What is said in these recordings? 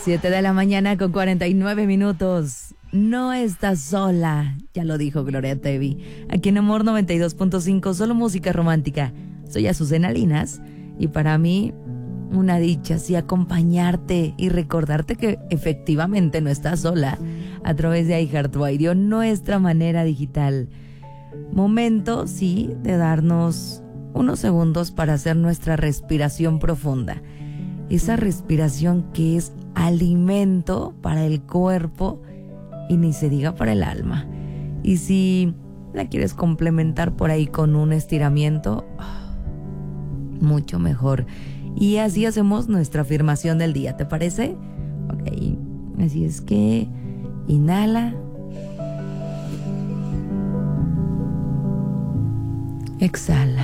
7 de la mañana con 49 minutos. No estás sola, ya lo dijo Gloria Trevi. Aquí en Amor 92.5, solo música romántica. Soy Azucena Linas y para mí una dicha así acompañarte y recordarte que efectivamente no estás sola a través de iHeartRadio, nuestra manera digital. Momento, sí, de darnos unos segundos para hacer nuestra respiración profunda. Esa respiración que es alimento para el cuerpo y ni se diga para el alma. Y si la quieres complementar por ahí con un estiramiento, mucho mejor. Y así hacemos nuestra afirmación del día, ¿te parece? Ok, así es que inhala. Exhala.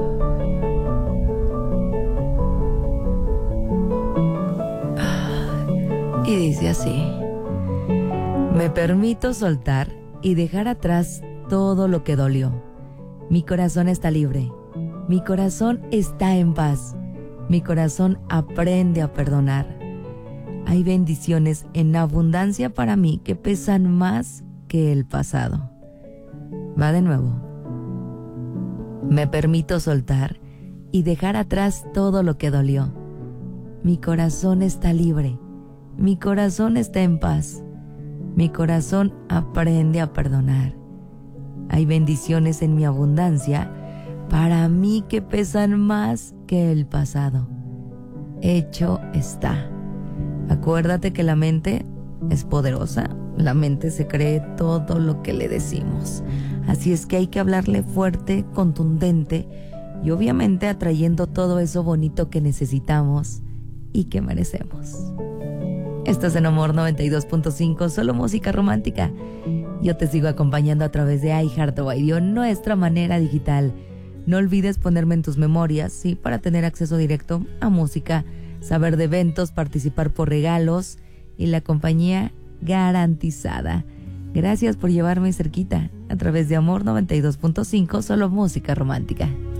Y dice así: me permito soltar y dejar atrás todo lo que dolió. Mi corazón está libre. Mi corazón está en paz. Mi corazón aprende a perdonar. Hay bendiciones en abundancia para mí que pesan más que el pasado. Va de nuevo. Me permito soltar y dejar atrás todo lo que dolió. Mi corazón está libre. Mi corazón está en paz. Mi corazón aprende a perdonar. Hay bendiciones en mi abundancia para mí que pesan más que el pasado. Hecho está. Acuérdate que la mente es poderosa. La mente se cree todo lo que le decimos. Así es que hay que hablarle fuerte, contundente y obviamente atrayendo todo eso bonito que necesitamos y que merecemos. Estás en Amor 92.5, solo música romántica. Yo te sigo acompañando a través de iHeartRadio, nuestra manera digital. No olvides ponerme en tus memorias, ¿sí? Para tener acceso directo a música, saber de eventos, participar por regalos y la compañía garantizada. Gracias por llevarme cerquita a través de Amor 92.5, solo música romántica.